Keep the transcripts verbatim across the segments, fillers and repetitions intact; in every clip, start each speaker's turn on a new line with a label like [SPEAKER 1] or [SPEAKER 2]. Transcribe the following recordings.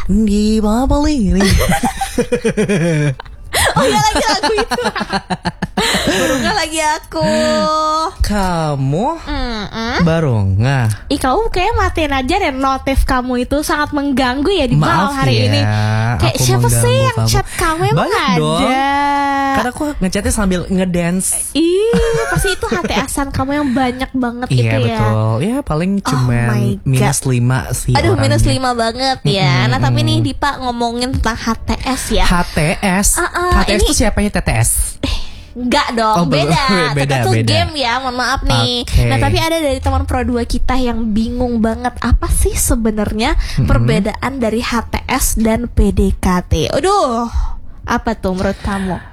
[SPEAKER 1] Di bawah ini.
[SPEAKER 2] Oh ya lagi lagu itu. Baru lagi aku.
[SPEAKER 1] Kamu
[SPEAKER 2] Mm-mm.
[SPEAKER 1] baru nggak?
[SPEAKER 2] Ih kamu kayak matiin aja deh notif kamu itu sangat mengganggu ya di malam
[SPEAKER 1] Maaf
[SPEAKER 2] hari
[SPEAKER 1] ya,
[SPEAKER 2] ini. Kayak
[SPEAKER 1] aku
[SPEAKER 2] siapa sih
[SPEAKER 1] mengganggu
[SPEAKER 2] yang
[SPEAKER 1] kamu.
[SPEAKER 2] chat kamu emang
[SPEAKER 1] Banyak
[SPEAKER 2] ada?
[SPEAKER 1] dong. Karena aku ngechatnya sambil ngedance.
[SPEAKER 2] Ih pasti itu H T S-an kamu yang banyak banget
[SPEAKER 1] Iya
[SPEAKER 2] itu ya.
[SPEAKER 1] betul. Ya paling
[SPEAKER 2] Oh
[SPEAKER 1] cuman
[SPEAKER 2] my
[SPEAKER 1] minus
[SPEAKER 2] God.
[SPEAKER 1] lima sih.
[SPEAKER 2] Aduh
[SPEAKER 1] orangnya.
[SPEAKER 2] minus lima banget ya. Nah tapi nih Dipa ngomongin tentang H T S ya.
[SPEAKER 1] H T S.
[SPEAKER 2] Uh-uh,
[SPEAKER 1] H T S
[SPEAKER 2] ini-
[SPEAKER 1] itu siapanya T T S?
[SPEAKER 2] Enggak dong,
[SPEAKER 1] Oh, belum.
[SPEAKER 2] beda.
[SPEAKER 1] Beda,
[SPEAKER 2] T T S tuh
[SPEAKER 1] beda.
[SPEAKER 2] game ya, mohon maaf nih.
[SPEAKER 1] Oke.
[SPEAKER 2] Nah tapi ada dari teman pro dua kita yang bingung banget apa sih sebenarnya perbedaan dari H T S dan P D K T. Aduh, apa tuh menurut kamu?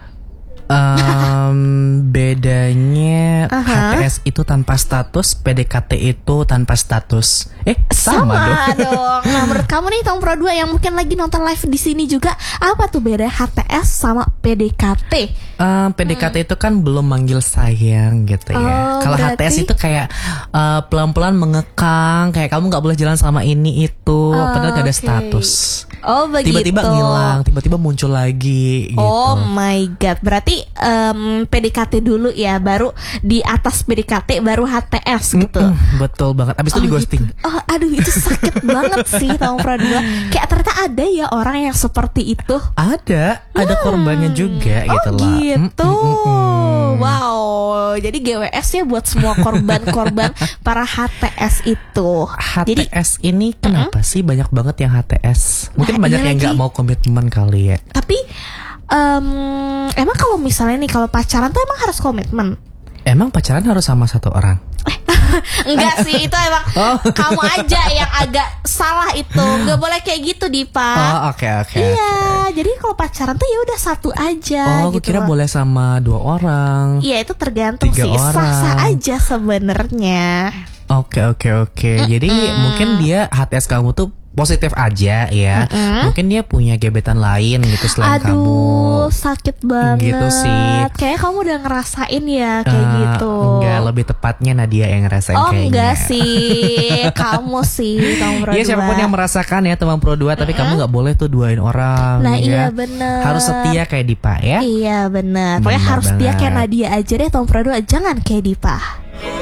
[SPEAKER 1] Um, bedanya
[SPEAKER 2] Aha.
[SPEAKER 1] H T S itu tanpa status, P D K T itu tanpa status. Eh sama,
[SPEAKER 2] Sama
[SPEAKER 1] dong.
[SPEAKER 2] dong. Nah menurut kamu nih Tom Pro dua yang mungkin lagi nonton live di sini juga, apa tuh beda H T S sama P D K T?
[SPEAKER 1] Um, P D K T itu kan belum manggil sayang gitu ya.
[SPEAKER 2] Oh,
[SPEAKER 1] Kalau H T S
[SPEAKER 2] berarti-
[SPEAKER 1] itu kayak uh, pelan-pelan mengekang, kayak kamu nggak boleh jalan sama ini itu,
[SPEAKER 2] Oh,
[SPEAKER 1] padahal gak ada
[SPEAKER 2] oke.
[SPEAKER 1] status.
[SPEAKER 2] Oh begitu.
[SPEAKER 1] Tiba-tiba ngilang, tiba-tiba muncul lagi gitu.
[SPEAKER 2] Oh my god, berarti em, P D K T dulu ya, baru di atas P D K T baru H T S gitu.
[SPEAKER 1] Mm-mm, betul banget. Abis itu
[SPEAKER 2] Oh,
[SPEAKER 1] di ghosting.
[SPEAKER 2] gitu. Oh, aduh itu sakit banget sih Tom Pro dua. Kayak ternyata ada ya orang yang seperti itu.
[SPEAKER 1] Ada, ada korbannya juga
[SPEAKER 2] Oh
[SPEAKER 1] gitu lah.
[SPEAKER 2] gitu.
[SPEAKER 1] Mm, mm, mm.
[SPEAKER 2] Wow. Jadi G W S ya buat semua korban-korban para H T S itu.
[SPEAKER 1] H T
[SPEAKER 2] Jadi
[SPEAKER 1] S ini kenapa sih banyak banget yang H T S? Mungkin
[SPEAKER 2] Nah,
[SPEAKER 1] banyak
[SPEAKER 2] iya
[SPEAKER 1] yang
[SPEAKER 2] lagi.
[SPEAKER 1] nggak mau komitmen kali ya.
[SPEAKER 2] tapi em, emang kalau misalnya nih kalau pacaran tuh emang harus komitmen?
[SPEAKER 1] Emang pacaran harus sama satu orang?
[SPEAKER 2] Enggak sih, itu emang
[SPEAKER 1] Oh.
[SPEAKER 2] kamu aja yang agak salah itu. Nggak boleh kayak gitu, Dipa.
[SPEAKER 1] Oh oke oke.
[SPEAKER 2] Iya, jadi kalau pacaran tuh ya udah satu aja.
[SPEAKER 1] Oh, aku
[SPEAKER 2] gitu
[SPEAKER 1] kira
[SPEAKER 2] loh.
[SPEAKER 1] boleh sama dua orang.
[SPEAKER 2] Iya itu tergantung
[SPEAKER 1] Tiga
[SPEAKER 2] sih,
[SPEAKER 1] orang.
[SPEAKER 2] sah-sah aja sebenarnya.
[SPEAKER 1] Oke oke oke. Jadi mungkin dia H T S kamu tuh positif aja ya. Mungkin dia punya gebetan lain gitu selain kamu.
[SPEAKER 2] Aduh, sakit banget.
[SPEAKER 1] Gitu sih.
[SPEAKER 2] Kayaknya kamu udah ngerasain ya kayak
[SPEAKER 1] Eh,
[SPEAKER 2] gitu.
[SPEAKER 1] Enggak, lebih tepatnya Nadia yang ngerasain
[SPEAKER 2] Oh
[SPEAKER 1] kayaknya.
[SPEAKER 2] enggak sih, kamu sih Tom Pro
[SPEAKER 1] Iya
[SPEAKER 2] dua.
[SPEAKER 1] siapapun yang merasakan ya teman Pro dua, tapi kamu nggak boleh tuh duain orang.
[SPEAKER 2] Nah,
[SPEAKER 1] ya.
[SPEAKER 2] iya, bener.
[SPEAKER 1] Harus setia kayak Dipa ya.
[SPEAKER 2] Iya benar. Pokoknya
[SPEAKER 1] Benar
[SPEAKER 2] harus dia
[SPEAKER 1] banget.
[SPEAKER 2] kayak Nadia aja deh Tom Pro dua, jangan kayak Dipa.